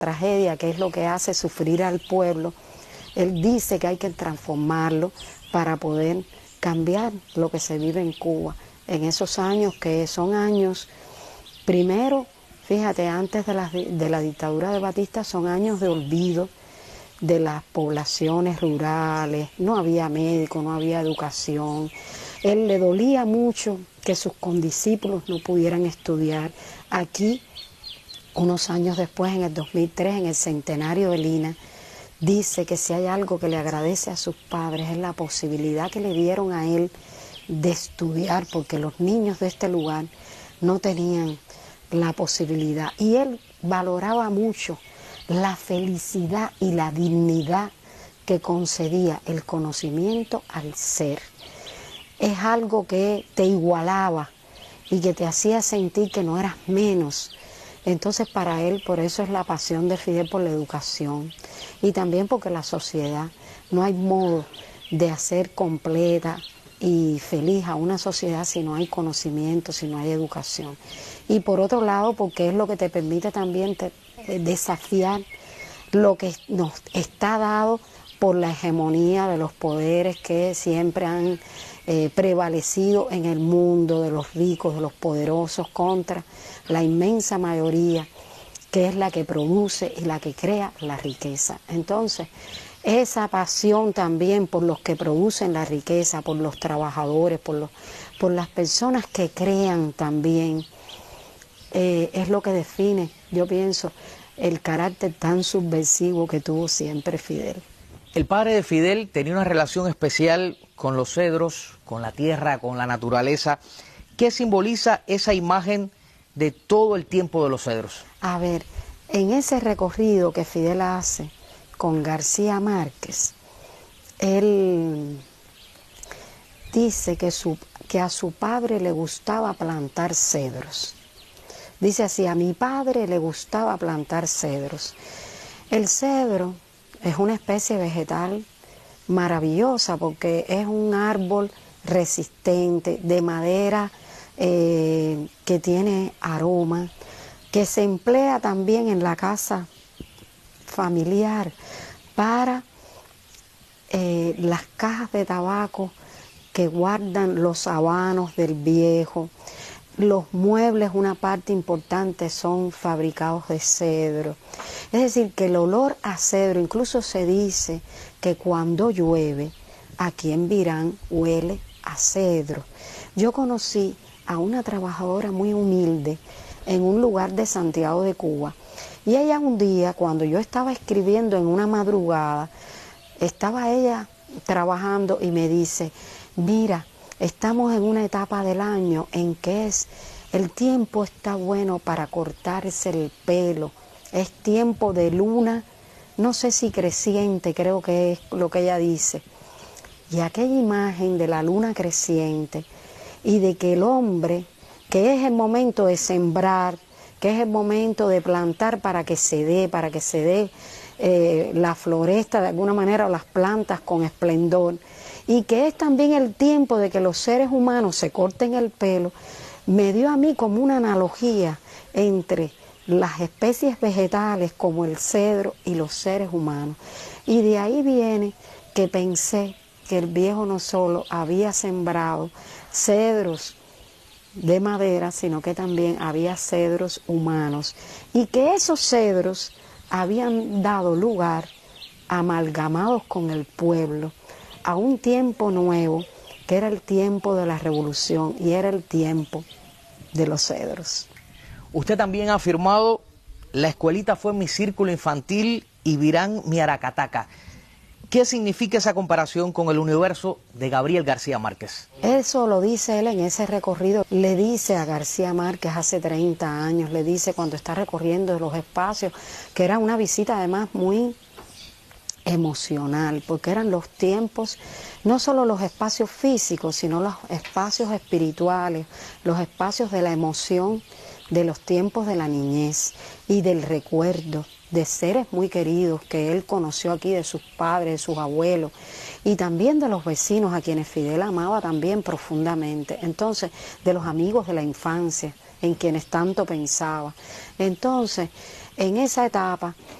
tragedia, que es lo que hace sufrir al pueblo, él dice que hay que transformarlo para poder cambiar lo que se vive en Cuba en esos años que son años, primero, fíjate, antes de la dictadura de Batista, son años de olvido de las poblaciones rurales, no había médicos, no había educación. Él le dolía mucho que sus condiscípulos no pudieran estudiar. Aquí, unos años después, en el 2003, en el centenario de Lina, dice que si hay algo que le agradece a sus padres es la posibilidad que le dieron a él de estudiar, porque los niños de este lugar no tenían la posibilidad. Y él valoraba mucho la felicidad y la dignidad que concedía el conocimiento al ser. Es algo que te igualaba y que te hacía sentir que no eras menos. Entonces para él, por eso es la pasión de Fidel por la educación. Y también porque la sociedad, no hay modo de hacer completa y feliz a una sociedad si no hay conocimiento, si no hay educación. Y por otro lado, porque es lo que te permite también desafiar lo que nos está dado por la hegemonía de los poderes que siempre han prevalecido en el mundo, de los ricos, de los poderosos, contra la inmensa mayoría que es la que produce y la que crea la riqueza. Entonces, esa pasión también por los que producen la riqueza, por los trabajadores, por las personas que crean también, es lo que define, yo pienso, el carácter tan subversivo que tuvo siempre Fidel. El padre de Fidel tenía una relación especial con los cedros, con la tierra, con la naturaleza. ¿Qué simboliza esa imagen de todo el tiempo de los cedros? A ver, en ese recorrido que Fidel hace con García Márquez, él dice que a su padre le gustaba plantar cedros. Dice así: a mi padre le gustaba plantar cedros. El cedro es una especie vegetal maravillosa porque es un árbol resistente, de madera que tiene aroma, que se emplea también en la casa familiar para las cajas de tabaco que guardan los habanos del viejo. Los muebles, una parte importante, son fabricados de cedro. Es decir, que el olor a cedro, incluso se dice que cuando llueve, aquí en Virán huele a cedro. Yo conocí a una trabajadora muy humilde en un lugar de Santiago de Cuba, y ella un día, cuando yo estaba escribiendo en una madrugada, estaba ella trabajando y me dice: mira, estamos en una etapa del año en que el tiempo está bueno para cortarse el pelo, es tiempo de luna, no sé si creciente, creo que es lo que ella dice. Y aquella imagen de la luna creciente y de que el hombre, que es el momento de sembrar, que es el momento de plantar para que se dé la floresta de alguna manera, o las plantas con esplendor, y que es también el tiempo de que los seres humanos se corten el pelo, me dio a mí como una analogía entre las especies vegetales como el cedro y los seres humanos. Y de ahí viene que pensé que el viejo no solo había sembrado cedros de madera, sino que también había cedros humanos, y que esos cedros habían dado lugar, amalgamados con el pueblo, a un tiempo nuevo, que era el tiempo de la revolución y era el tiempo de los cedros. Usted también ha afirmado: la escuelita fue mi círculo infantil y Virán mi Aracataca. ¿Qué significa esa comparación con el universo de Gabriel García Márquez? Eso lo dice él en ese recorrido. Le dice a García Márquez hace 30 años, le dice cuando está recorriendo los espacios, que era una visita además muy emocional, porque eran los tiempos, no solo los espacios físicos, sino los espacios espirituales, los espacios de la emoción, de los tiempos de la niñez y del recuerdo de seres muy queridos que él conoció aquí, de sus padres, de sus abuelos, y también de los vecinos a quienes Fidel amaba también profundamente. Entonces, de los amigos de la infancia en quienes tanto pensaba. Entonces, en esa etapa